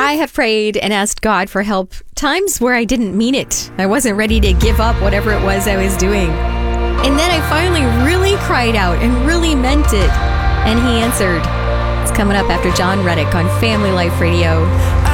I have prayed and asked God for help times where I didn't mean it. I wasn't ready to give up whatever it was I was doing. And then I finally really cried out and really meant it. And he answered. It's coming up after John Reddick on Family Life Radio.